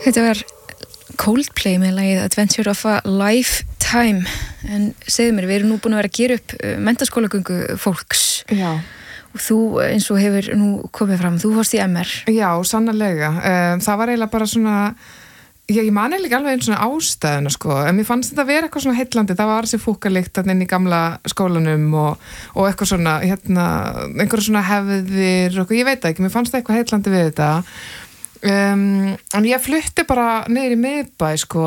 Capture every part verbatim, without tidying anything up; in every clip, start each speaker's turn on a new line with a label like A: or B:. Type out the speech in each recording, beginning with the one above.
A: Þetta var Coldplay með lagið Adventure of a Lifetime, en segðu mér, við erum nú búin að vera að gera upp menntaskólagöngu fólks.
B: Já.
A: Og þú, eins og hefur nú komið fram, þú varst í M R.
B: Já, sannarlega. Um, það var eiginlega bara svona, ég, ég man eiginlega alveg einn svona ástæðuna, sko, en mér fannst þetta að vera eitthvað svona heillandi, það var þessi fúkalikt inn í gamla skólanum og, og eitthvað svona, hérna, einhverja svona hefðir og ég veit ekki, mér fannst það eitthvað heillandi við þetta. Um, en ég flutti bara niður í miðbæ, sko,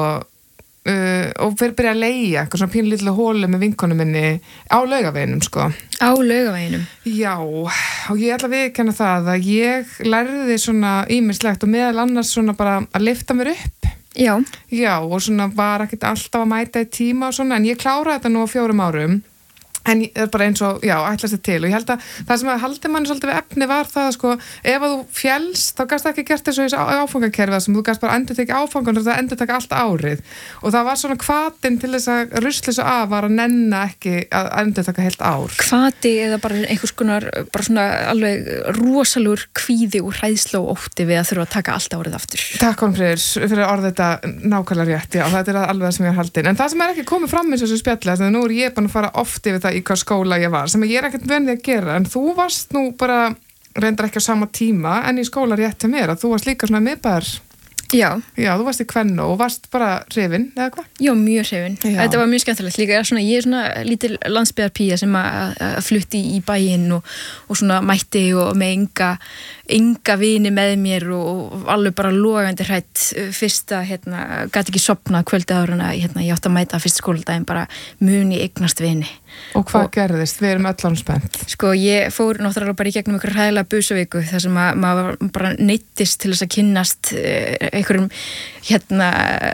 B: Uh, og fyrir að byrja að leigja eitthvað svona pínlítið hólu með vinkonum minni á Laugaveginum, sko.
A: Á Laugaveginum?
B: Já, og ég ætla að viðurkenna það að ég lærði svona ýmislegt og meðal annars svona bara að lyfta mér upp.
A: Já.
B: Já, og svona var ekkert alltaf að mæta í tíma og svona, en ég kláraði þetta nú á fjórum árum. En það er bara eins og, já, ætlast þetta til og ég held að það sem að haldi manni svolítið við efni var það að sko, ef að þú fjellst þá gast ekki gert þessu í áfangakerfið sem þú gast bara endur tekið áfangan og það endur tekið allt árið og það var svona hvatinn til þess að rusla þessu af var að nenna ekki að endur tekið heilt ár.
A: Hvati eða bara einhvers konar, bara svona alveg rosalur kvíði og hræðslu og ótti við að þurfa að taka allt árið aftur.
B: Takk honum fyrir, fyrir orðið þetta nákvæmlega rétt, já, þetta er alveg það sem ég er haldin. En það sem er ekki komið fram eins og þessu spjalli, þannig að nú er ég búin að fara oft yfir það í hvað skóla ég var, sem ég er ekkert venið að gera, en þú varst nú bara reyndar ekki á sama tíma, en í skóla rétt til mér, að þú varst líka svona miðbæðar.
A: Já.
B: Já, þú varst í Kvennó og varst bara hrifin, eða hvað?
A: Já, mjög hrifin. Þetta var mjög skemmtilegt líka, svona, ég er svona lítil landsbyggðarpía sem að flutti í bæinn og, og svona mætti og með enga, enga vini með mér og alveg bara logandi hrætt fyrsta, hérna, gat ekki sopna kvöldið ára, hérna, ég átti að mæta fyrst skóladaginn bara muni eignast vini.
B: Og hvað og, gerðist? Við erum öll án spennt.
A: Sko, ég fór náttúrulega bara í gegnum einhver hræðilega busaviku þar sem að maður bara neyttist til þess að kynnast einhverjum hérna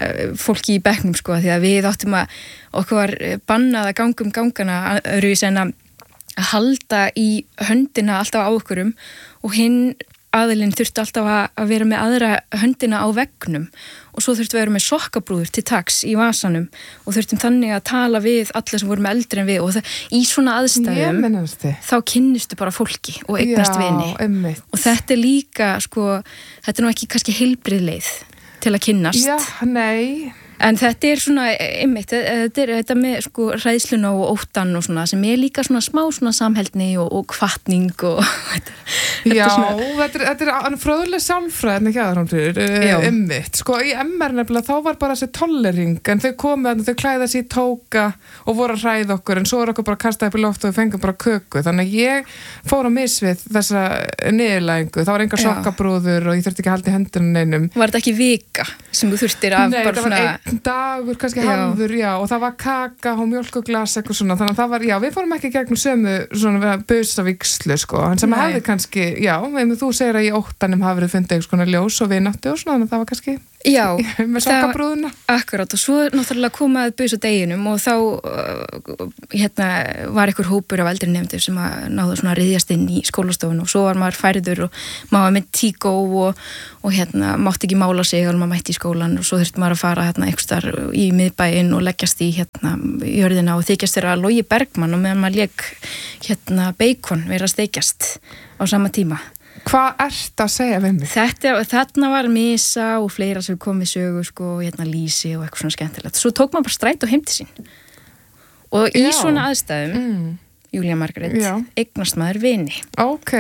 A: fólki í bekknum, sko, því að við áttum að okkur var bannað að ganga um gangana öðruvísi en að halda í höndina alltaf á okkurum og hinn aðilinn þurfti alltaf að vera með aðra höndina á veggnum og svo þurfti að vera með sokkabrúður til taks í vasanum og þurftum þannig að tala við alla sem voru með eldri en við og það, í svona aðstæðum þá kynnistu bara fólki og eignast vini.
B: Einmitt.
A: Og þetta er líka, sko, þetta er nú ekki kannski heilbrigð leið til að kynnast.
B: Já, nei.
A: En þetta er svona, einmitt, þetta er þetta með sko hræðsluna og óttan og svona sem er líka svona smá svona samheldni og, og hvatning og þetta,
B: Já, svona... þetta er, þetta er fróðuleg sálfræðin ekki aðrándur, einmitt. Sko í M R nefnilega þá var bara þessi tollering en þau komið að þau klæða sér í tóka og voru að hræða okkur en svo er okkur bara kastað upp í loft og við fengum bara köku. Þannig að ég fór á misvið þessa niðurlægingu. Það var engar sokkabrúður og ég þurfti ekki að halda í hendunum neinum.
A: Var þetta ekki vika sem þú þurftir af
B: Nei,
A: bara svona...
B: dagur, kannski halvur, já, og það var kaka og mjólk og glas, eitthvað svona, þannig að það var, já, við fórum ekki gegnum sömu svona busavíkslu, sko, en sem hefði kannski, já, með þú segir að í óttanum hafi verið fundið eitthvað svona ljós og vináttu og svona, þannig að það var kannski,
A: já,
B: með sokkabrúðuna.
A: Akkurat, og svo náttúrulega komaði busadeginum og þá, uh, hérna, var einhver hópur af eldri nefndur sem að náðu svona að ryðjast inn í skólastofun og svo var maður færður og maður var með tíkó og, og hérna, mátti ekki mála sig og maður mætti í skólan og svo þurfti maður að fara hérna einhverstar í miðbæinn og leggjast í hérna jörðina og þykjast þeirra Logi Bergmann og meðan maður lék hérna bacon vera að steikjast á sama tíma.
B: Hvað ert að segja við mig?
A: Þetta, þarna var misa og fleira sem kom við sögu, sko, hérna lýsi og eitthvað svona skemmtilegt. Svo tók maður bara stræt og heim til sín. Og í Já. Svona aðstæðum, mm. Júlía Margrét, Já. Eignast maður vini.
B: Ok,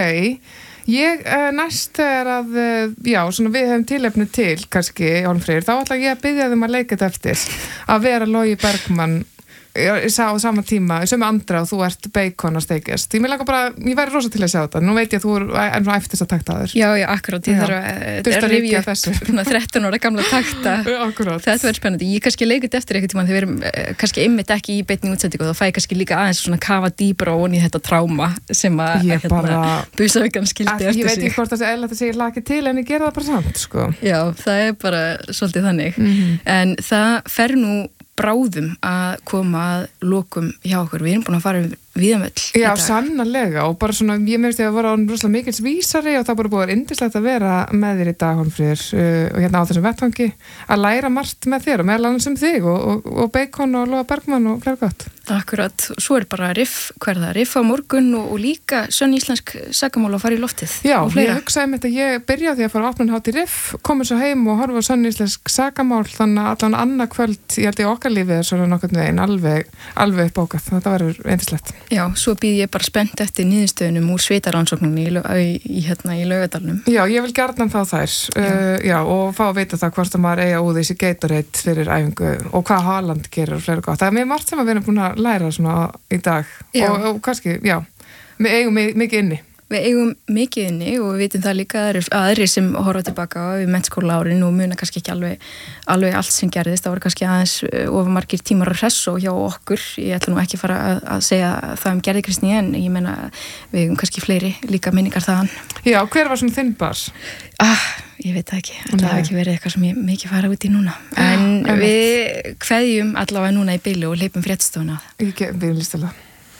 B: ég uh, næst er að, uh, já, svona við hefum tilefni til, kannski, Hólmfríður, þá ætla ég að biðja þeim að leika þetta eftir, að vera Logi Bergmann, ég sá á sama tíma, sem Andra og þú ert bacon að steikjast. Ég, bara, ég væri rosa til að sjá þetta. Nú veit ég að þú er enn eftir þess að takta þér.
A: Já, já, akkurát. Ég þarf að, að rifja upp þrettán ára gamla takta.
B: Akkurát.
A: Þetta verður spennandi. Ég kannski leikit eftir eitthvað tíma þegar við erum kannski einmitt ekki í beinni útsendingu og þá fæ ég kannski líka aðeins svona kafa dýpra og onni þetta tráma sem að hérna, busavíkan skildi eftir sig.
B: Ég veit ekki hvort það sé eðlilegt að segja laki til en ég gera það bara samt, sko.
A: Já, það er bara svolítið þannig. Mm-hmm. En það fer nú bráðum að koma að lokum hjá okkur. Við erum búin að fara víðamöll.
B: Já, sannarlega og bara svona, ég meðist ég að vera á rosalega mikils vísari og það bara búið indislegt að vera með þér í dag, Hólmfríður, uh, og hérna á þessum vettvangi að læra margt með þér og meðal annars um þig og, og, og Bacon og Lóa Bergmann og fleira gott.
A: Akkurat, svo er bara riff, hverða, riff á morgun og, og líka sönn íslensk sakamál að fara í loftið.
B: Já, ég hugsaði um þetta, ég byrjaði að fara að opna hát í riff, komið svo heim og horfa á sönn íslensk sakamál, þannig að allan annað kvöld, ég held ég okkar lífið er svona nokkurn veginn alveg, alveg uppbókað, þetta verður eindislegt.
A: Já, svo býð ég bara spennt eftir niðurstöðunum úr sveitarannsókninni í, í, í, hérna, í Laugardalnum.
B: Já, ég vil gjarnan fá þær já. Uh, já, og fá að vita það hvort að maður eiga úr þessi Gatorade fyrir æfingu og hvað Haaland gerir og fleira gott. Það er mjög margt sem að við erum búin að læra svona í dag og, og kannski, já, við eigum mikið inni.
A: Við eigum mikið inni og við vitum það líka að aðri sem horfa tilbaka á við mennskóla árin og muna kannski ekki alveg, alveg allt sem gerðist. Það voru kannski aðeins ofamargir tímar að hressa hjá okkur. Ég ætla nú ekki að fara að, að segja það um Gerði Kristný en ég meina við eigum kannski fleiri líka minningar þaðan.
B: Já, hver var svona þinn bar?
A: Ah, ég veit það ekki. Það hafi ekki verið eitthvað sem ég mikið fara út í núna. En Já, við kveðjum allavega núna í bili og hleypum fréttstofuna.
B: Ég vil listalega.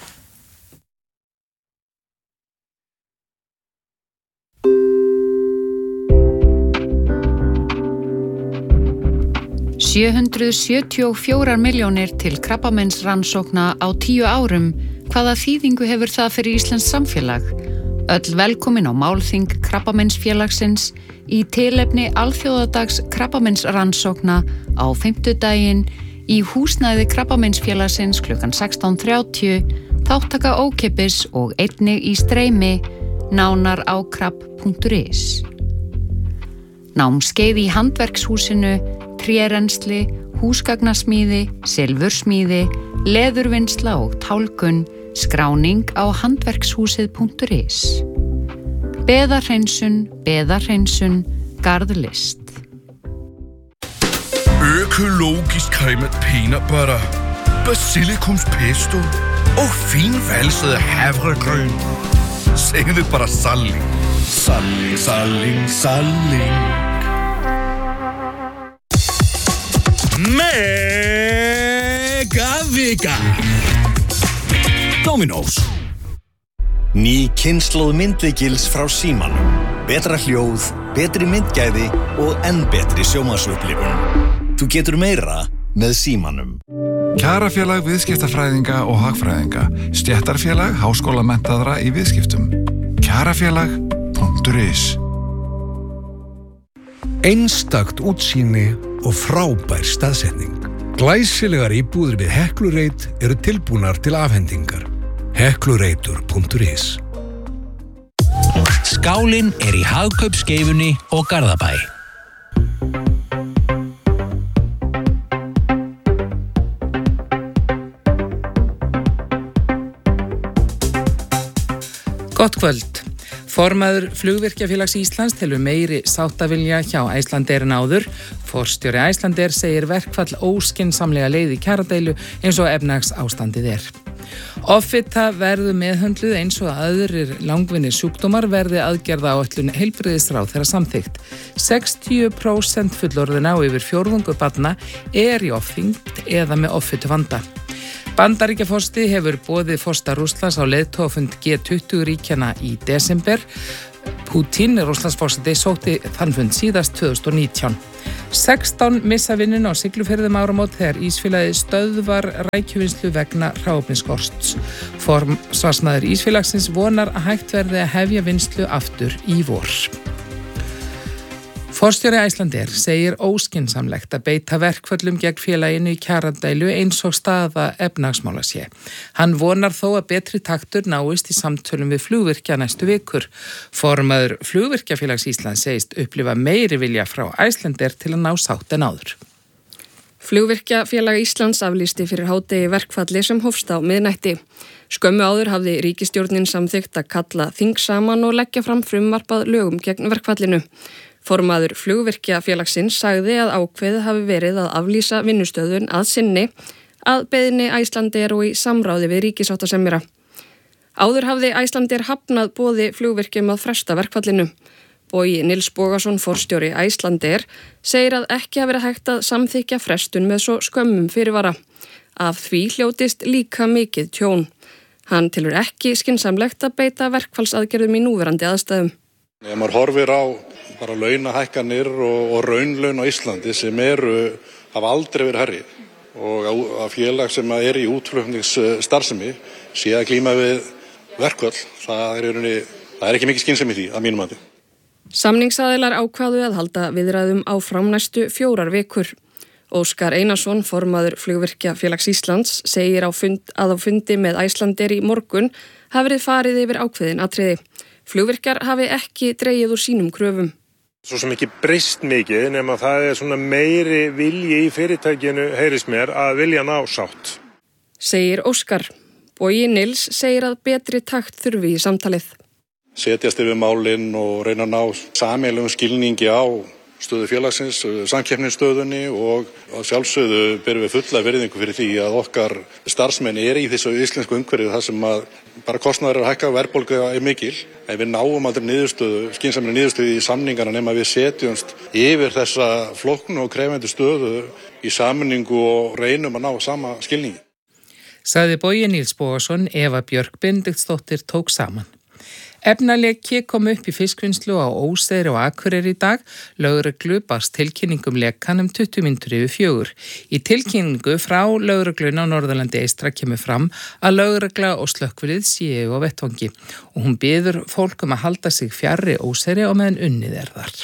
C: sjö hundruð sjötíu og fjórar milljónir til krabbameinsrannsókna á tíu árum. Hvaða þýðingu hefur það fyrir íslenskt samfélag? Öll velkomin á málþing Krabbameinsfélagsins í tilefni alþjóðadags krabbameinsrannsókna á fimmtudaginn í húsnæði Krabbameinsfélagsins klukkan sextán þrjátíu, þáttaka ókeypis og einnig í streymi, nánar á krabb punktur is. Námskeið í handverkshúsinu, trérensli, húsgagnasmíði, silfursmíði, leðurvinnsla og tálkun, skráning á handverkshúsið punktur is. Beðarhreinsun, beðarhreinsun, garðlist.
D: Økologisk cremet peanut butter, basilikumspesto og finvalset havregryn. Segðu bara salling. Salling, salling, salling. Mega vika Dominos.
E: Ný kynslóð myndleikils frá Símanum. Betra hljóð, betri myndgæði og enn betri sjónvarpsupplifun. Þú getur meira með Símanum.
F: Kjarafélag viðskiptafræðinga og hagfræðinga. Stéttarfélag háskólamenntaðra í viðskiptum. Kjarafélag punktur is.
G: Einstakt útsýni og frábær staðsetning. Glæsilegar íbúðir við Heklureit eru tilbúnar til afhendingar. Heklureitur punktur is.
H: Skálinn er í Hagkaupsskeifunni og Garðabæ.
I: Gott kvöld. Formaður Flugvirkjafélags Íslands telur meiri sáttavilja hjá Icelandair en áður. Forstjóri Icelandair segir verkfall óskynsamlega leið í kjaradeilu eins og efnahagsástandið er. Offita verður meðhöndluð eins og aðrir langvinnir sjúkdómar verði aðgerða áætlun heilbrigðisráðherra samþykkt. sextíu prósent fullorðina og yfir fjórðungur barna er í ofþyngd eða með offitu vanda. Bandaríkjaforseti hefur boðið forseta Rússlands á leiðtogafund G tuttugu ríkjanna í desember. Putin, Rússlandsforseti, sótti þann fund síðast tvö þúsund og nítján. sextán missa vinnuna á Siglufirðum áramót þegar Ísfélagið stöðvar rækjuvinnslu vegna hráefnisskorts. Forsvarsmaður Ísfélagsins vonar að hægt verði að hefja vinnslu aftur í vor. Forstjóri Icelandair segir óskynsamlegt að beita verkföllum gegn félaginu í kjaradeilu eins og staða efnahagsmála sé. Hann vonar þó að betri taktur náist í samtölum við flugvirkja næstu vikur. Formaður Flugvirkjafélags Íslands segist upplifa meiri vilja frá Icelandair til að ná sátt en áður.
J: Flugvirkjafélag Íslands aflýsti fyrir hádegi verkfalli sem hófst á miðnætti. Skömmu áður hafði ríkisstjórnin samþykkt að kalla þing saman og leggja fram frumvarp að lögum gegn verkfallinu. Formaður Flugvirkjafélagsins sagði að ákveðið hafi verið að aflýsa vinnustöðun að sinni að beiðni Icelandair og í samráði við ríkissáttasemjara. Áður hafði Icelandair hafnað boði flugvirkjum að fresta verkfallinu. Bogi Nils Bogason, forstjóri Icelandair, segir að ekki hafi verið hægt að samþykja frestun með svo skömmum fyrirvara. Af því hljótist líka mikið tjón. Hann tilur ekki skynsamlegt að beita verkfallsaðgerðum í núverandi aðstæðum.
K: Ef maður horfir á bara launahækkanir og, og raunlaun á Íslandi sem eru, hafa aldrei verið hærri og að félag sem er í útflutningsstarfsemi sé að glíma við verkfall, það er, það er ekki mikið skynsemi í því að mínum mati.
J: Samningsaðilar ákváðu að halda viðræðum áfram næstu fjórar vikur. Óskar Einarsson, formaður Flugvirkjafélags Íslands, segir á fund, að á fundi með Icelandair í morgun hafi verið farið yfir ákveðin atriði. Flugvirkjar hafi ekki dregið úr sínum kröfum.
L: Svo sem ekki breyst mikið nema það er svona meiri vilji í fyrirtækinu heyrist mér að vilja ná sátt.
J: Segir Óskar. Bogi Nils segir að betri takt þurfi í samtalið.
K: Setjast yfir málin og reyna að ná sameiginlegum skilningi á stöðu félagsins, samkeppnisstöðunni og sjálfsögðu berum við fulla virðingu fyrir því að okkar starfsmenn er í þessu íslensku umhverfi þar sem að bara kostnaður er að hækka, verðbólga er mikil. En við náum aldrei niðurstöðu, skynsamlega niðurstöðu í samningana nema við setjumst yfir þessa flóknu og krefjandi stöðu í samningu og reynum að ná sama skilningi.
I: Sagði Bogi Níls Bóasson, Eva Björk Benediktsdóttir tók saman. Efnaleki kom upp í fiskvinnslu á Óseyri og Akureyri í dag. Lögreglu barst tilkynningum lekan um tuttugu mínútur yfir fjögur. Í tilkynningu frá lögregluna á Norðurlandi eystra kemur fram að lögregla og slökkvilið séu á vettvangi og hún biður fólk um að halda sig fjarri Óseyri og meðan unnið er þar.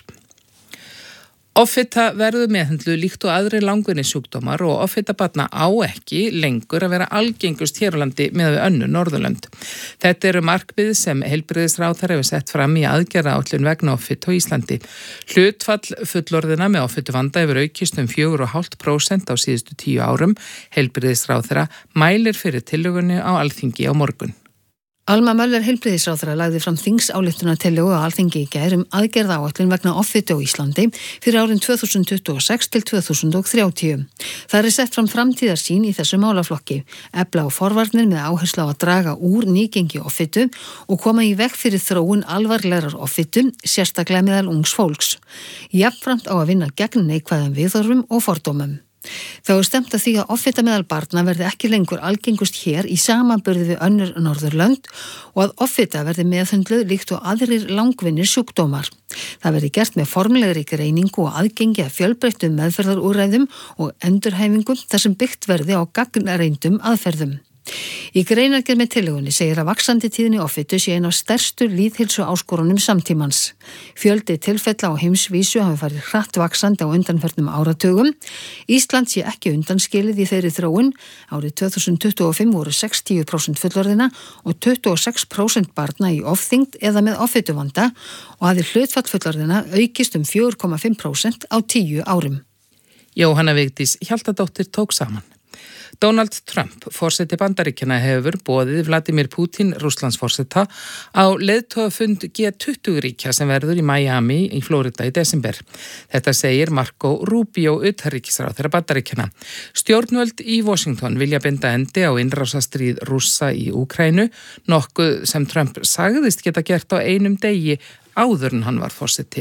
I: Offita verður meðhöndlu líkt og aðri langvinni sjúkdómar og offita barna á ekki lengur að vera algengust hér á landi með við önnur Norðurlönd. Þetta eru markmið sem heilbrigðisráðherra hefur sett fram í aðgerðaáætlun vegna offita á Íslandi. Hlutfall fullorðina með offitu vanda hefur aukist um fjögur komma fimm prósent á síðustu tíu árum. Heilbrigðisráðherra mælir fyrir tillögunni á Alþingi á morgun.
C: Alma Möller heilbrigðisráðherra lagði fram þingsályktunartillögu á Alþingi í gær um aðgerðaáætlun vegna offitu á Íslandi fyrir árin tvö þúsund tuttugu og sex til tvö þúsund þrjátíu. Það er sett fram framtíðarsýn í þessu málaflokki, efla á forvarnir með áherslu á að draga úr nýgengi offitu og koma í veg fyrir þróun alvarlegrar offitu, sérstaklega meðal ungs fólks. Jafnframt á að vinna gegn neikvæðum viðhorfum og fordómum. Þá er stemt að því að offita meðal barna verði ekki lengur algengust hér í samanburði við önnur Norðurlönd og að offita verði meðhöndluð líkt og aðrir langvinnir sjúkdómar. Það verði gert með formlegri greiningu og aðgengi að fjölbreyttum meðferðarúrræðum og endurhæfingum þar sem byggt verði á gagnreyndum aðferðum. Í greinargerð með tillögunni segir að vaxandi tíðni offitu sé ein af stærstu lýðheilsu áskorunum samtímans. Fjöldi tilfella á heimsvísu hafi farið hratt vaxandi á undanförnum áratugum. Ísland sé ekki undanskilið í þeirri þróun. Árið tvö þúsund tuttugu og fimm voru sextíu prósent fullorðina og tuttugu og sex prósent barna í ofþyngd eða með offituvanda og hafði hlutfall fullorðina aukist um fjögur komma fimm prósent á tíu árum.
I: Jóhanna Vigdís Hjaltadóttir tók saman. Donald Trump, forseti Bandaríkjanna, hefur boðið Vladimir Putin, Rússlandsforseta, á leiðtogafund G tuttugu ríkja sem verður í Miami í Flórida í desember. Þetta segir Marco Rubio, utanríkisráðherra Bandaríkjanna. Stjórnvöld í Washington vilja binda endi á innrásarstríð Rússa í Úkraínu, nokkuð sem Trump sagðist geta gert á einum degi áður en hann var forseti.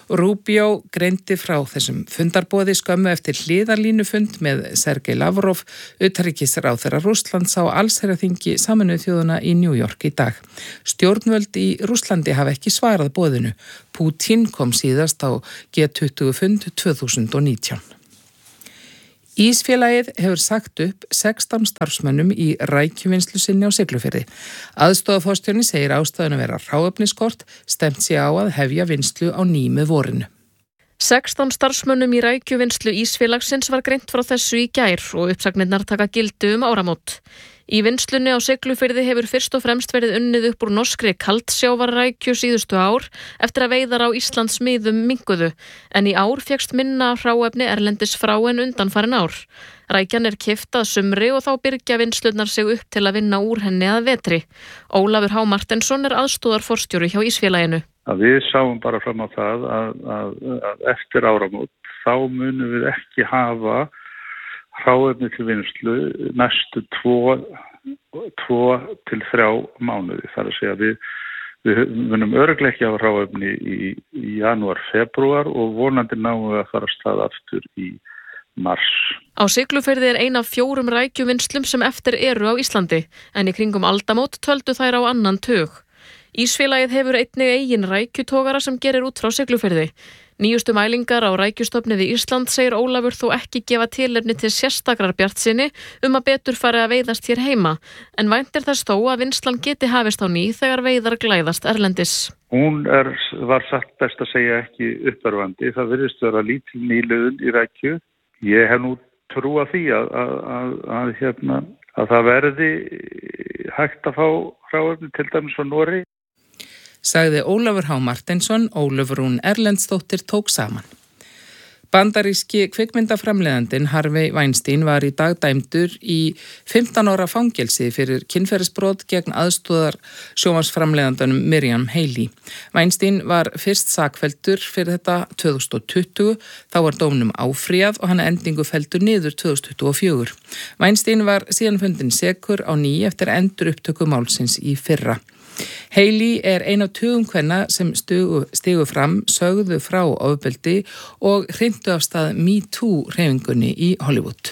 I: Rubio greindi frá þessum fundarboði skömmu eftir hliðarlínufund með Sergei Lavrov, utanríkisráðherra Rússlands á allsherjarþingi Sameinuðu þjóðanna í New York í dag. Stjórnvöld í Rússlandi hafa ekki svarað boðinu. Putin kom síðast á G tuttugu fund tvö þúsund og nítján. Ísfélagið hefur sagt upp sextán starfsmönnum í rækjuvinnslu sinni á Siglufirði. Aðstoðarforstjóri segir ástæðan að vera hráefniskort, stemt sig á að hefja vinnslu á ný með vorinu.
M: sextán starfsmönnum í rækjuvinnslu Ísfélagsins var greint frá þessu í gær og uppsagnirnar taka gildi um áramót. Í vinnslunni á Siglufirði hefur fyrst og fremst verið unnið upp úr norskri kaldsjávarrækju síðustu ár eftir að veiðar á Íslands miðum minnkuðu, en í ár fékkst minna hráefni erlendis frá en undanfarin ár. Rækjan er keypt að sumri og þá byrgja vinnslurnar sig upp til að vinna úr henni að vetri. Ólafur H. Martensson er aðstoðarforstjóri hjá Ísfélaginu.
N: Að við sáum bara fram á það að, að, að eftir áramót þá munum við ekki hafa hráefni til vinnslu næstu tvo, tvo til þrjá mánuði. Það er að segja að við, við munum örugglega ekki hafa hráefni í, í janúar, febrúar og vonandi náum við að fara af stað aftur í mars.
M: Á Siglufirði er ein af fjórum rækjuvinnslum sem eftir eru á Íslandi, en í kringum aldamót töldu þær á annan tug. Ísfélagið hefur einnig eigin rækjutógara sem gerir út frá Siglufirði. Nýjustu mælingar á rækjustofnið í Ísland segir Ólafur þó ekki gefa tilefni til sérstakrar bjartsýni um að betur fari að veiðast hér heima, en væntir þess þó að vinnslan geti hafist á ný þegar veiðar glæðast erlendis.
N: Hún er, var satt best að segja ekki uppörvandi. Það virðist vera lítil nýliðun í rækju. Ég hef nú trú að því að, að, að, að, hérna, að það verði hægt að fá hráefni til dæmis frá Noregi.
I: Sagði Ólafur H. Marteinsson, Ólafur Rún Erlendsdóttir tók saman. Bandaríski kvikmyndaframleiðandinn Harvey Weinstein var í dag dæmdur í fimmtán ára fangelsi fyrir kynferðisbrot gegn aðstoðar sjónvarpsframleiðandanum Miriam Haley. Weinstein var fyrst sakfelldur fyrir þetta tvö þúsund tuttugu, þá var dómnum áfrýjað og hann endingu felldur niður tvö þúsund tuttugu og fjögur. Weinstein var síðan fundinn sekur á ný eftir endur upptöku málsins í fyrra. Haley er ein af tugum kvenna sem stigu, stigu fram, sögðu frá ofbeldi og hrindu af stað Me Too hreyfingunni í Hollywood.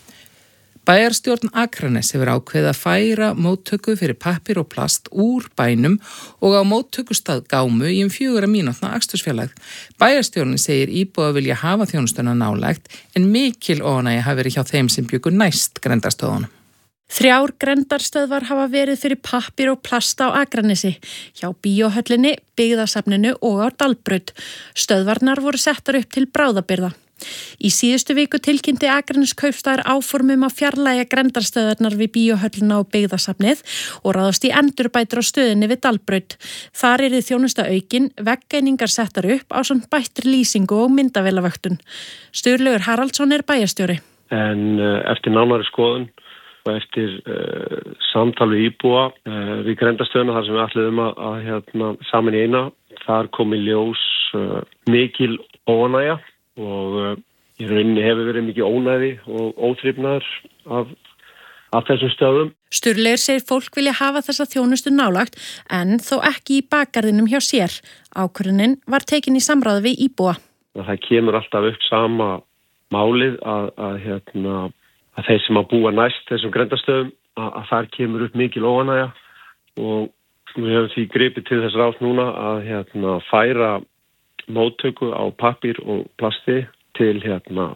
I: Bæjarstjórn Akranes hefur ákveðið að færa móttöku fyrir pappír og plast úr bænum og á móttökustað Gámu í um fjögurra mínútna akstursfjarlægð. Bæjarstjórnin segir íbúa vilja hafa þjónustuna nálægt en mikil óánægja hafi verið hjá þeim sem bjuggu næst grenndarstöðunum.
O: Þrjár grendarstöðvar hafa verið fyrir pappír og plast á Akranesi, hjá Bíóhöllinni, Byggðasafninu og á Dalbraut. Stöðvarnar voru settar upp til bráðabirgða. Í síðustu viku tilkynnti Akranes kaupstaðar áformum að fjarlægja grendarstöðvarnar við Bíóhöllina og Byggðasafnið og ráðast í endurbætur á stöðinni við Dalbraut. Þar yrði þjónusta aukin, veggeiningar settar upp á samt bættri lýsingu og myndavélavöktun. Sturlaugur Haraldsson er bæjarstjóri.
P: En uh, eftir nánari skoðun og eftir uh, samtal við íbúa uh, við grendastöðuna þar sem við ætluðum að, að hérna, saman í eina, þar kom í ljós uh, mikil óánægja og uh, í rauninni hefur verið mikil ónæði og óþrifnaður af, af þessum stöðum.
O: Sturlaugur segir fólk vilja hafa þessa þjónustu nálagt en þó ekki í bakgarðinum hjá sér. Ákvörðunin var tekin í samráði við íbúa.
P: Það kemur alltaf upp sama málið að, að hérna að þeir sem að búa næst þessum grendastöðum að, að þar kemur upp mikil óánægja og við höfum því gripið til þess ráð núna að hérna, færa móttöku á pappír og plasti til hérna,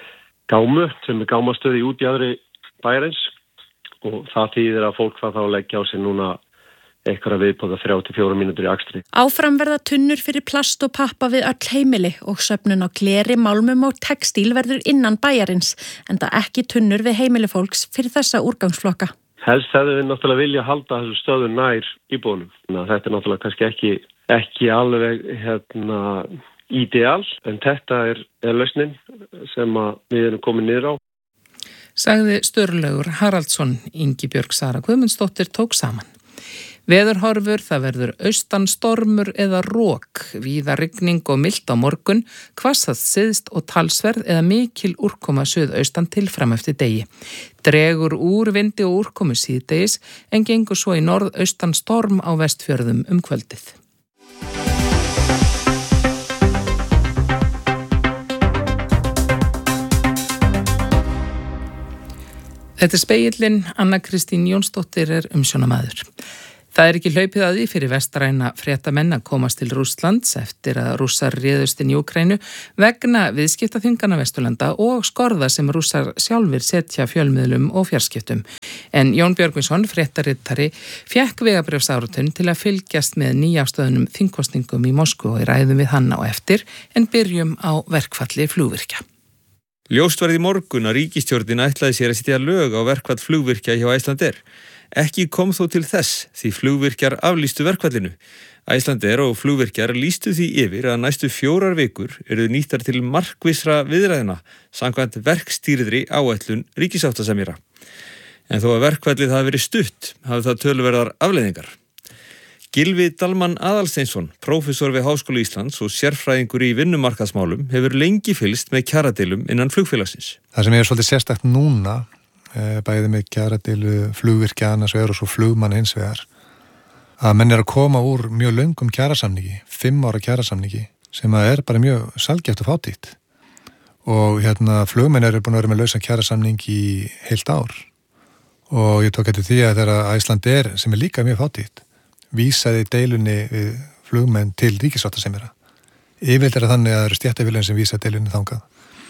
P: Gámu sem er gámastöði út í aðri bæjarins og það þýðir að fólk það þá leggja á sig núna eitthvað viðbóða þrjár til fjórar mínútur í akstri.
O: Áfram verða tunnur fyrir plast og pappa við öll heimili og söfnun á gleri, málmum og textíl verður innan bæjarins, en það ekki tunnur við heimili fólks fyrir þessa úrgangsflokka.
P: Helst hefðu við náttúrulega vilja halda þessu stöðu nær íbúðunum. Þetta er náttúrulega kannski ekki, ekki alveg hérna, ideal, en þetta er, er lausnin sem að við erum komin niður á.
I: Sagði Sturlaugur Haraldsson. Ingibjörg Sara Guðmundsdóttir tók saman. Veðurhorfur, það verður austan stormur eða rok, víða rigning og milt á morgun, hvassast syðst og talsverð eða mikil úrkoma suðaustan til fram eftir degi. Dregur úr vindi og úrkomu síðdegis en gengur svo í norðaustan storm á Vestfjörðum um kvöldið. Þetta er Spegillinn, Anna Kristín Jónsdóttir er umsjónamaður. Það er ekki hlaupið að því fyrir vestræna fréttamenn að komast til Rússlands eftir að Rússar réðust inn í Úkraínu vegna viðskiptaþvingana Vesturlanda og skorða sem Rússar sjálfir setja fjölmiðlum og fjarskiptum. En Jón Björgvinsson, fréttarittari, fékk vegabréfsáritun til að fylgjast með nýjafstöðunum þingkosningum í Moskvu og í ræðum við hann á eftir en byrjum á verkfalli flugvirkja.
Q: Ljóst var í morgun að ríkisstjórnin ætlaði sér að setja lög á verkfall flugvirkja hjá Icelandair. Ekki kom þó til þess því flugvirkjar aflýstu verkfallinu. Icelandair og flugvirkjar lýstu því yfir að næstu fjórar vikur eru nýttar til markvissra viðræðina samkvæmt verkstýrðri áætlun ríkisáttasemjara. En þó að verkfallið hafi verið stutt hafi það töluverðar afleiðingar. Gylfi Dalmann Aðalsteinsson, prófessor við Háskóla Íslands og sérfræðingur í vinnumarkaðsmálum, hefur lengi fylgst með kjaradeilum innan flugfélagsins.
R: Það sem er svolítið sérstakt núna, bæði með kjaradeilu flugvirkja annars vegar og svo flugmann hins vegar, að menn er að koma úr mjög löngum kjarasamningi, fimm ára kjarasamningi, sem að er bara mjög sjaldgæft og fátítt. og hérna flugmenn eru búin að vera með lausan kjarasamning í heilt ár og ég tók eftir því að þegar Icelandair, sem er líka mjög fátítt, vísaði deilunni við flugmenn til ríkissáttasemjara. Yfirleitt er það þannig að það eru stéttarfélögin sem vísa deilunni þangað.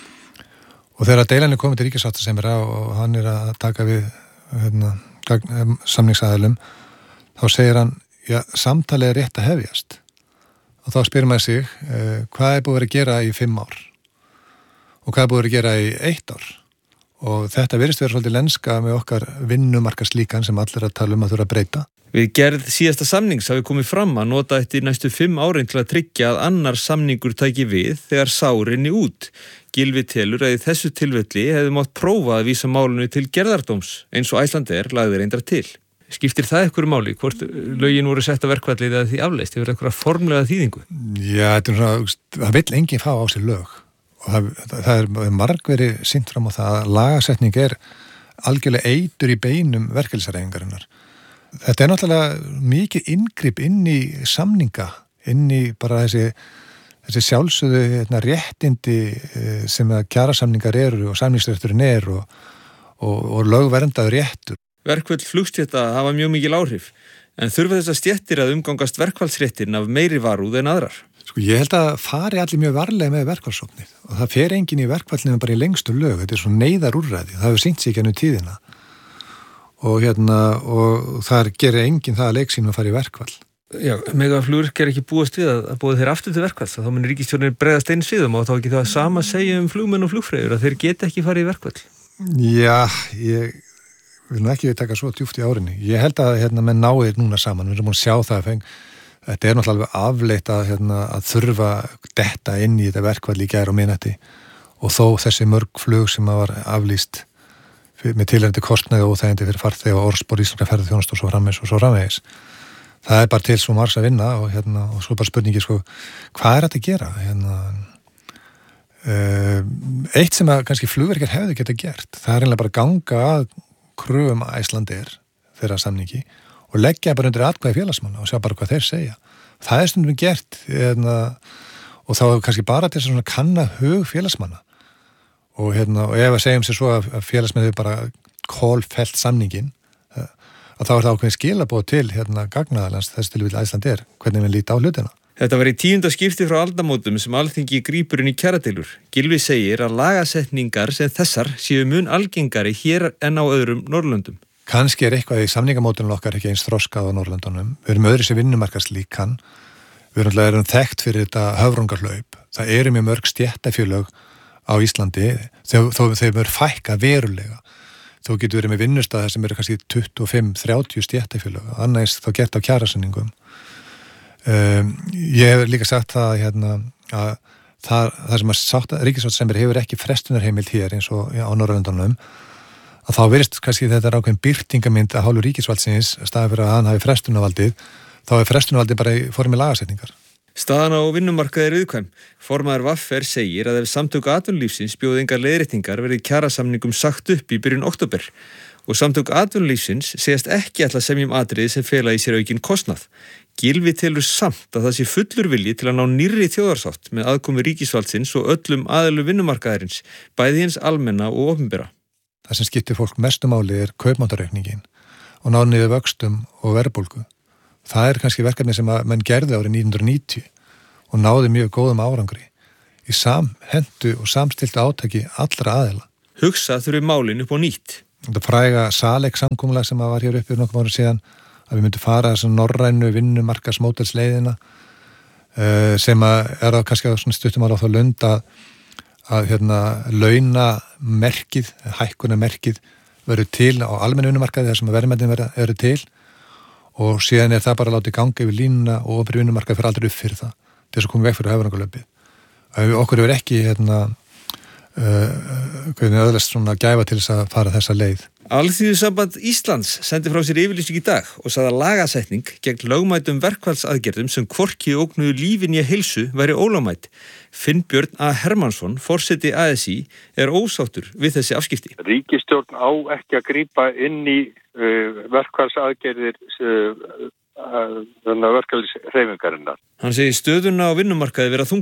R: Og þegar deilan er komið til ríkissáttasemjara og hann er að taka við hérna, samningsaðilum, þá segir hann, já, samtalið er rétt að hefjast. Og þá spyrir maður sig, eh, hvað er búið að vera að gera í fimm ár? Og hvað er búið að vera að gera í eitt ár? Og þetta virðist vera svolítið lenska með okkar vinnumarkaslíkan sem allir að tala um að þurfa að breyta.
Q: Við gerð síðasta samnings hafi komið fram að nota eftir næstu fimm árin til að tryggja að annar samningur tæki við þegar sá rinni út. Gylfi telur að í þessu tilfelli hefði mátt prófa að vísa málinu til gerðardóms eins og Icelandair lagði reyndar til. Skiptir það einhverju máli? Hvort lögin voru sett á verkfallið eða því afleist? Hefur einhverja formlega þýðingu?
R: Já, þetta er svona, það vill enginn fá á sig lög og það, það er margveri sýnt fram á það að lagasetning er algjörlega eitur í beinum verkefælisreifingarinnar. Þetta er náttúrulega mikið inngrip inn í samninga, inn í bara þessi, þessi sjálfsögðu hérna, réttindi sem að kjarasamningar eru og samningsrétturinn er og, og, og lögverndaður réttur.
Q: Verkföll flugstétta hafa mjög mikil áhrif, en þurfa þess að stéttir að umgangast verkfallsréttin af meiri varúð en aðrar.
R: Sko ég held að fari allir mjög varlega með verkfallsóknir og það fer enginn í verkfallinu bara í lengstu lög, þetta er svona neyðarúrræði, það hefur sýnt sig ennum tíðina. Og hérna, og þar gerir enginn það að leiksýnum að fara í verkfall.
Q: Já, megaflugvirkjar er ekki búast við að, að búið þeir aftur til verkfall, þá munir ríkisstjórnin bregðast eins við og þá ekki það sama að segja um flugmenn og flugfreyjur að þeir geta ekki farið í verkfall.
R: Já, ég vil nú ekki taka svo djúpt í árinni. Ég held að hérna menn náir núna saman, við erum búin að sjá það að feng, þetta er náttúrulega afleitt að, hérna, að þurfa detta inn í þetta verkfall í gær og miðnætti og þó þessi mörg flug sem var aflýst með tilhengandi kostnaði og óþægindi fyrir farþega og orðspor íslenskra ferðaþjónustu og svo framvegis og svo framvegis. Það er bara til svo margs að vinna og, hérna, og svo bara spurningi, sko, hvað er þetta að gera? Hérna, uh, eitt sem að kannski flugverkjar hefðu geta gert, það er einlega bara ganga að kröfum Icelandair þeirra samningi og leggja bara undir atkvæði félagsmanna og sjá bara hvað þeir segja. Það er stundum gert hérna, og þá kannski bara til þess að kanna hug félagsmanna. Og, hérna, og ef að segjum sér svo að félagsmiður bara kólfellt samningin að þá er það ákveðin skilabóð til hérna gagnaðalans þess til við Icelandair, hvernig við líta á hlutina.
Q: Þetta var í tíunda skipti frá aldamótum sem Alþingi grípur inn í kjaradeilur. Gylfi segir að lagasetningar sem þessar séu mun algengari hér en á öðrum Norðurlöndum.
R: Kannski er eitthvað í samningamótunum okkar ekki eins þroskað á Norðurlöndunum. Við erum öðru sem vinnumarkaslíkan. Við erum, erum þekkt fyrir þetta höfrungarhlaup. Það eru mjög mörg stéttafélög á Íslandi, þó þeim er fækka verulega. Þó getur verið með vinnustæðar sem eru kannski tuttugu og fimm til þrjátíu stéttafélög, annars þá gert á kjarasamningum. Um, ég hef líka sagt það hérna, að það, það sem að ríkissáttasemjari hefur ekki frestunarheimild hér eins og á Norðurlöndunum, að þá verist kannski þetta er ákveðin birtingamynd að hálfu ríkisvaldsins, staðið fyrir að hann hafi frestunarvaldið, þá er frestunarvaldið bara í formi lagasetningar.
Q: Staðan á vinnumarkaði er viðkvæm. Formaður V R segir að ef samtök atvinnulífsins bjóði engar leiðréttingar verði kjarasamningum sagt upp í byrjun október og samtök atvinnulífsins segast ekki ætla að semja um atriði sem fela í sér aukinn kostnað. Gylfi telur samt að það sé fullur vilji til að ná nýrri þjóðarsátt með aðkomu ríkisvaldsins og öllum aðilum vinnumarkaðarins, bæði hins almenna og opinbera.
R: Það sem skiptir fólk mestu máli er kaupmáttaraukningin og ná niður vöxtum og verðbólgu. Það er kannski verkefni sem að menn gerði árið nítján hundruð níutíu og náði mjög góðum árangri í samhentu og samstiltu átaki allra aðila.
Q: Hugsa þurfi málin upp á nýtt.
R: Þetta fræga Salek-samkomulag sem var hér uppi nokkuð ára síðan að við myndum fara þessum norrænu vinnumarkaðsmódelsleiðina sem að er að kannski að stuttum ára á þá lund að, að hérna, launamerkið, hækkunarmerkið verður til á almennu vinnumarkaði þar sem að verðmætin eru til og síðan er það bara að láta í ganga yfir línuna og opinber vinnumarkaði fyrir aldrei upp fyrir það til þess að koma veg fyrir höfðrangalöpið. Okkur hefur ekki hérna, uh, öðlast svona gæfa til þess að fara þessa leið.
Q: Alþýðusamband Íslands sendi frá sér yfirlýsing í dag og sagði að lagasetning gegn lögmætum verkfallsaðgerðum sem hvorki ógnuðu lífi né heilsu væri ólögmæt. Finnbjörn A. Hermannsson, forseti A S Í, er ósáttur við þessi afskipti.
S: Ríkisstjórn á ekki að grípa inn í uh, verkfallsaðgerðir uh, uh, verkfallshreyfingarinnar.
Q: Hann segir stöðuna á vinnumarkaði vera þunga.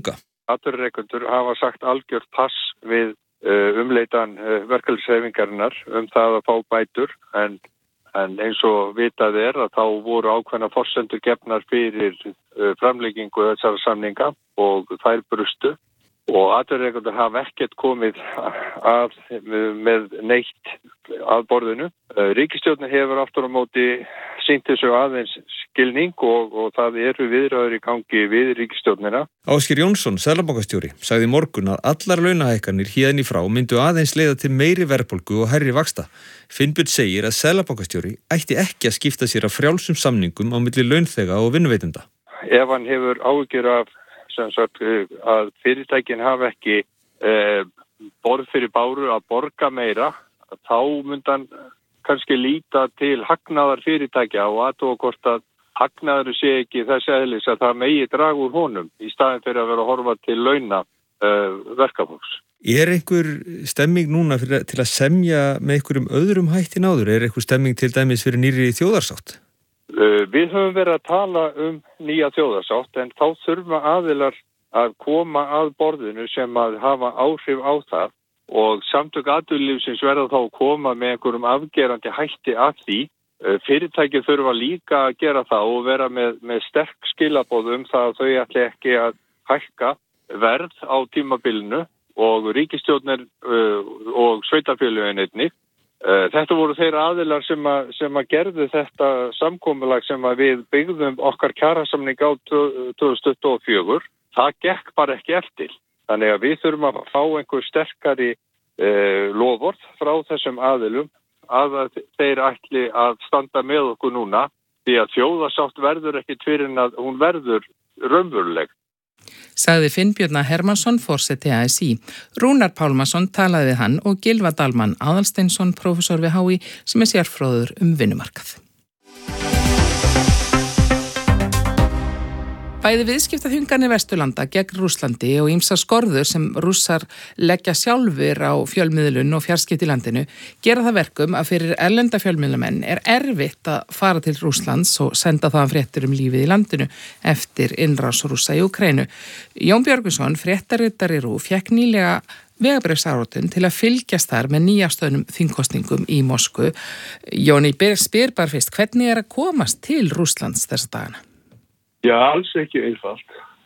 S: atvinnurekendur hafa sagt algjört pass við uh, umleitan uh, verkalýðshreyfingarinnar um það að fá bætur en, en eins og vitað er að þá voru ákveðna forsendur gefnar fyrir uh, framleggingu þessara samninga og þær brustu og atvinnurekendur hafa ekkert komið að með neitt að borðinu. Uh, ríkisstjórnin hefur aftur á móti sýnt þessu aðeins skilning og, og það eru viðræður í gangi við ríkisstjórnina.
Q: Ásgeir Jónsson, seðlabankastjóri, sagði í morgun að allar launahækkanir héðan í frá myndu aðeins leiða til meiri verðbólgu og hærri vaxta. Finnbjörn segir að seðlabankastjóri ætti ekki að skipta sér af frjálsum samningum á milli launþega og vinnuveitenda.
S: Ef hann hefur áhyggjur af sem sagt, að fyrirtækin hafa ekki eh, borð fyrir báru að borga meira, þá myndi hann kannski líta til hagnaðar fyrirtækja og aðtóa hvort að hagnaður sé ekki þessi eðlis að það megi draga úr honum í staðin fyrir að vera að horfa til launa uh, verkafólks.
Q: Er einhver stemming núna fyrir, til að semja með einhverjum öðrum hættin áður? Er einhver stemming til dæmis fyrir nýri þjóðarsátt?
S: Uh, við höfum verið að tala um nýja þjóðarsátt en þá þurfa aðilar að koma að borðinu sem að hafa áhrif á það og samtök atvinnulífsins verða þá að koma með einhverjum afgerandi hætti að því. Fyrirtæki þurfa líka að gera það og vera með, með sterk skilaboð um það að þau ætli ekki að hækka verð á tímabilinu og ríkisstjórnir uh, og sveitarfélögin einnig. Uh, þetta voru þeirra aðilar sem að, sem að gerðu þetta samkomulag sem að við byggðum okkar kjarasamning á tvö þúsund tuttugu og fjögur. Það gekk bara ekki eftir. Þannig að við þurfum að fá einhver sterkari uh, lofvörð frá þessum aðilum að þeir ætli að standa með okkur núna því að þjóðarsátt verður ekki fyrir en að hún verður raunveruleg.
I: Sagði Finnbjörn Hermansson, forseti A S í. Rúnar Pálmason talaði við hann og Gylfa Dalmann Aðalsteinsson, prófessor við H í, sem er sérfróður um vinnumarkað. Bæði viðskiptaþvinganir Vesturlanda gegn Rússlandi og ýmsar skorður sem Rússar leggja sjálfur á fjölmiðlun og fjarskipti í landinu gera það verkum að fyrir erlenda fjölmiðlamenn er erfitt að fara til Rússlands og senda þaðan fréttir um lífið í landinu eftir innrás Rússa í Úkraínu. Jón Björgvinsson, fréttaritari RÚV, fékk nýlega vegabréfsáritun til að fylgjast þar með nýjastöðnum þingkosningum í Moskvu. Jóni, spyr bara fyrst, hvernig er að komast til Rússlands þessa dagana?
T: Já, alls ekki einfalt.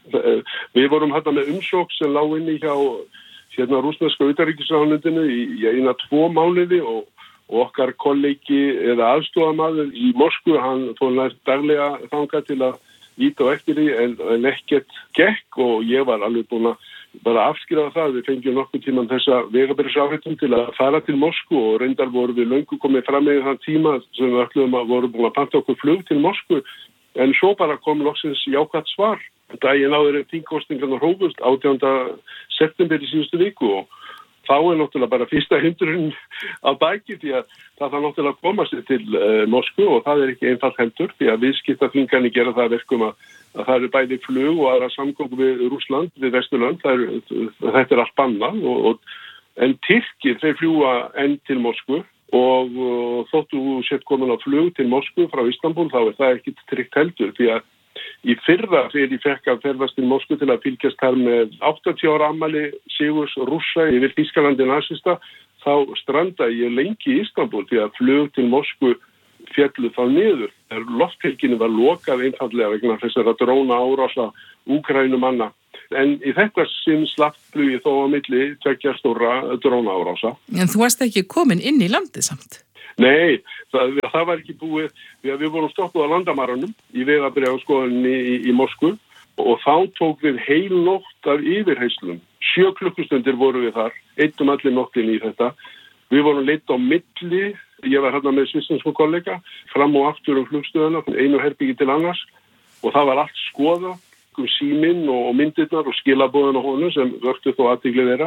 T: Við vorum hérna með umsókn sem lá inni hjá hérna rússneska utanríkisráðuneytinu í, í eina tvo mánuði og, og okkar kollegi eða aðstofamaður í Moskvu, hann fór nær daglega þangað til að íta á eftir því en, en ekkert gekk og ég var alveg búin að bara afskrifa það. Við fengjum nokkuð tíman þessa vegabréfsáritun til að fara til Moskvu og reyndar voru við löngu komið fram með þann tíma sem við ætluðum að voru búin að panta okkur flug til Moskvu. En svo bara kom loksins jákvætt svar. Daginn áður en þingkosningarnar hófust átjánda september í síðustu viku og þá er náttúrulega bara fyrsta hindrun að baki því að það þarf náttúrulega að koma sér til uh, Moskvu og það er ekki einfalt heldur því að viðskiptaþvinganir gera það verkum að, að það eru bæði flug og aðra samgöngur við Rússland, við Vesturland, það er, þetta er allt bannað og, og, en Tyrkir þeir fljúa enn til Moskvu. Og uh, þóttu sett komin á flug til Moskvu frá Istanbul, þá er það ekki tryggt heldur því að í fyrra þegar ég fekk að ferðast til Moskvu til að fylgjast þar með áttatíu ára afmæli sigurs Rússa yfir Þýskalandi nasista, þá strandaði ég lengi í Istanbul því að flug til Moskvu fjallu þá niður. Lofthelginni var lokað einfallega vegna þessara dróna árása Úkraínumanna. En í þetta sinn slapp flugið þó á milli tveggja stóra dróna árása.
I: En þú varst ekki komin inn í landið samt?
T: Nei, það, það var ekki búið. Við, við vorum stoppuð á landamærunum í vegabréfskoðunni í, í Moskvu og þá tók við heil nótt af yfirheyslum. Sjö klukkustundir voru við þar, eittum allir nóttin í þetta. Við vorum leitt á milli, ég var hérna með svisnesku kollega, fram og aftur um flugstöðuna, einu herbyggi til annars og það var allt skoða. Síminn og myndirnar og skilabóðin á honum sem vöktu þó athygli þeirra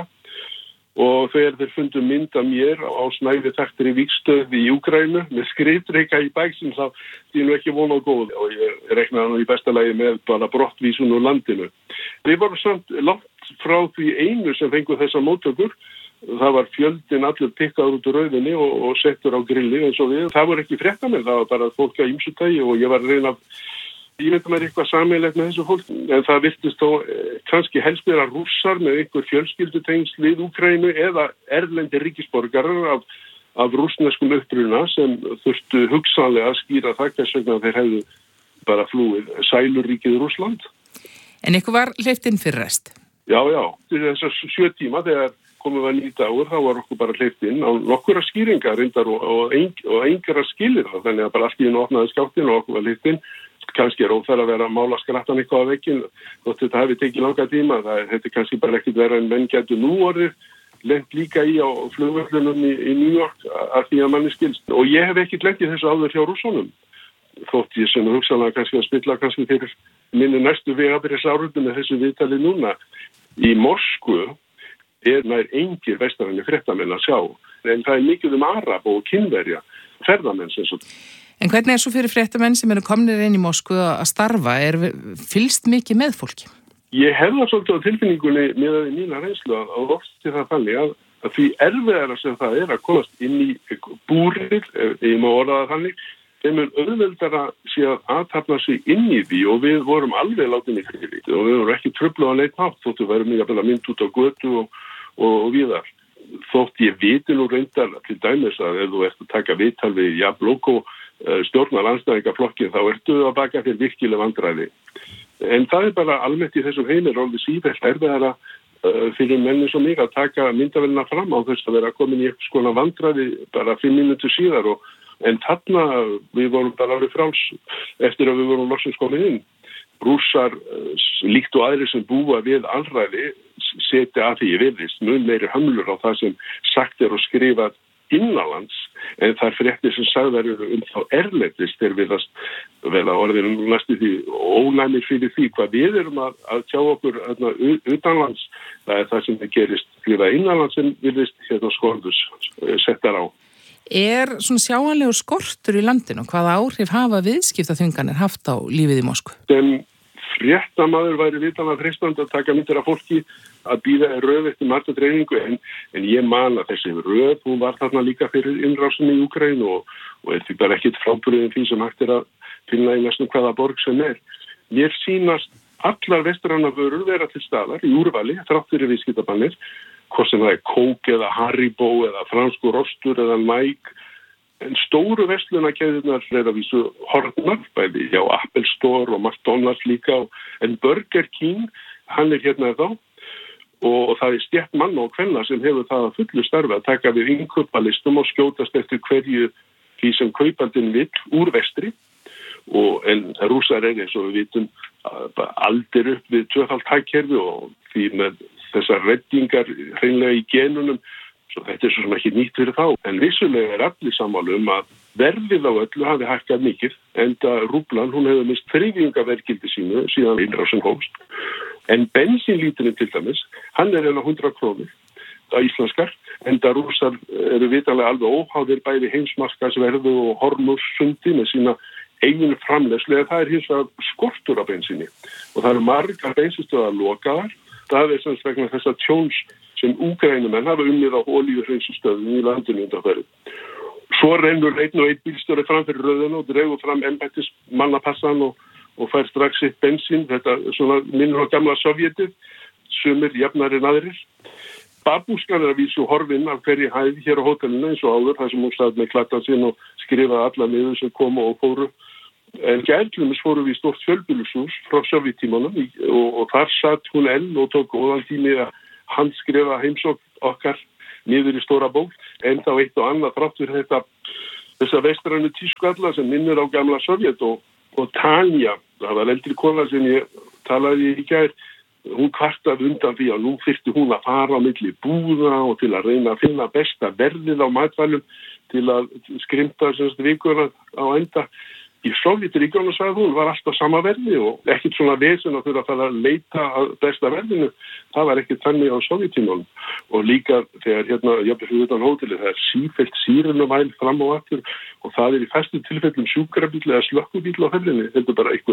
T: og þegar þeir fundu mynd af mér á snæði þekktir í vígstöði í Úkraínu með skriftreka í bæksinn þá því nú ekki von á góð og ég reknaði hann í besta lagi með bara brottvísun úr landinu. Við vorum samt langt frá því einu sem fengu þessa móttökur. Það var fjöldin allir pikkaður út úr rauðinni og, og settur á grilli eins og við. Það voru ekki fréttamenn, það var bara fólk á ýmsu tagi og ég var að reyna Ég veit að maður er eitthvað sameiginlegt með þessu fólk, en það virtist þó eh, kannski helst vera rússar með einhver fjölskyldutengsl við Úkraínu eða erlendir ríkisborgarar af, af rússneskum uppruna sem þurftu hugsanlega að skýra það hvers vegna þeir hefðu bara flúið sæluríkið Rússland.
I: En ykkur var hleypt inn fyrir rest?
T: Já, já. Þessar sjö tíma þegar komum við að nýta áur, þá var okkur bara hleypt inn á nokkura skýringar reyndar og, og, ein, og engra skilir það. Þannig að bara allt í einu opnaði skáttin og okkur var hleypt inn. Kannski er óþær að vera að mála skrattan eitthvað á veginn. Þótt þetta hefði tekið langa tíma. Það er þetta kannski bara ekkit vera en menn getur nú orðið lent líka í á flugvöllunum í, í New York að því að manni skilst. Og ég hef ekkit lent í þessu áður hjá rússonum. Þótt ég sem hugsanlega kannski að spilla kannski fyrir minni næstu vegabyrjus árundum með þessu viðtali núna. Í Moskvu er nær engir vestaræni fréttamenn að sjá. En það er mikið um arab og kínverja ferðamenn sem svo.
I: En hvernig er svo fyrir fréttamenn sem eru komnir inn í Moskvu að starfa? Er fylgst mikið með fólki?
T: Ég hef það svolítið á tilfinningunni með að mína reynslu að oft til það þannig að, að því erfiðara sem það er að komast inn í búrið, ef ég má orða það þannig, þeim er auðveldara sé að aðtapna sig inn í því og við vorum alveg látin í friði og við vorum ekki trufluð á neitt hátt þóttu verðum ég að mynd út á götu og, og, og viðar. Þótt ég viti nú reyndar til dæmis að ef þú ert að taka viðtal við Jabloko stjórnar landstæðingaflokkin þá ertu að baka fyrir virkileg vandræði. En það er bara almennt í þessum heimir orðið sífellt erfiðara uh, fyrir menni svo mig að taka myndavélina fram á þess að vera komin í eitthvað skona vandræði bara fimm mínútur síðar og en þarna við vorum bara árið fráls eftir að við vorum loksins komin inn. Rússar uh, líkt og aðrir sem búa við alræði setja að því ég virðist mun meiri hömlur á það sem sagt er og skrifað innanlands en það er fréttir sem sagðar um þá erlendist þegar við að vera orðinu næstu því ónæmir fyrir því hvað við erum að, að tjá okkur hérna, utanlands. Það er það sem það gerist skrifað innanlands sem virðist hérna skorðus settar á.
I: Er svona sjáanlegur skortur í landinu? Hvaða áhrif hafa viðskiptaþvinganir haft á lífið í Moskvu?
T: Sem fréttamaður væri vitanlega freistandi að taka myndir af fólki að býða röð eftir margdreifingu en, en ég man að þessi röð, hún var þarna líka fyrir innrásinni í Úkraínu og, og er því bara ekkit frábrugðin því sem hægt er að finna í næstum hvaða borg sem er. Mér sýnast allar vestrænar vörur vera til staðar í úrvali, þrátt fyrir viðskiptabannir, hvort sem það er Coke eða Haribo eða fransku rostur eða Nike. En stóru verslunarkeðurnar er að vísu horfnar, bæði hjá Apple Store og McDonald's líka, en Burger King, hann er hérna þá og það er stjætt mann og kvenna sem hefur það að fullu starfi að taka við innkaupalistum og skjótast eftir hverju því sem kaupandinn vill úr vestri og en rússar er eins og við vitum aldir upp við tvöfalt hagkerfi og því með þessar reddingar hreinlega í genunum. Svo þetta er svo sem ekki nýtt fyrir þá. En vissulega er allir sammála um að verðið á öllu hafi hækkað mikið enda rúblan, hún hefur mist þriðjungavergildi sínu síðan innrásin hófst. En bensínlíturinn til dæmis, hann er enn á hundrað krónur á íslenskar, enda rússar eru vitanlega alveg óháðir bæði heimsmarkaðsverðu og Hormuzsundi með sína eigin framleiðslu, eða það er hins vegar skortur á bensíni. Og það eru margar bensinstöðar lokaðar, það er sem vegna þessa tjóns sem Úkraínumenn hafa unnið á olíuhreinsustöðum í landinu undanfarið. Svo rennur einn og einn bílstjóri fram fyrir röðinu og dregur fram embættis mannapassan og, og fær strax sitt bensín. Þetta svona minnur á gamla Sovjetið, sumir jafnari en aðrir. Babúskan er að vísu horfinn af hverju hæð hér á hótelinu eins og áður, þar sem hún stað með klattan sinn og skrifaði alla niður sem komu og fóru. En gærlumis fóru við stórt fjölbýlishús frá Sovjettímanum og, og þar satt hún enn og tók góðan tími að handskrifa heimsókn okkar niður í stóra bók, en þá eitt og annað þrátt fyrir þetta þessa vestrænu tískalla sem minnir á gamla Sovjet og, og Tanja, það var eldri kona sem ég talaði í gær, hún kvartaði undan því að nú þyrfti hún að fara á milli búða og til að reyna að finna besta verðið á matvælum til að skrimta semst vikuna á enda. Í Sovjetríkjunum sagði hún var alltaf sama verði og ekkert svona vesen að þurfa að fara að leita að besta verðinu. Það var ekkert þannig á Sovjetímanum. Og líka þegar hérna, jafnvel fyrir utan hóteli, það er sífellt sírenu væl fram og aftur og það er í fæstu tilfellum sjúkrabíl eða slökkubíl á ferðinni. Þetta er bara eitthvað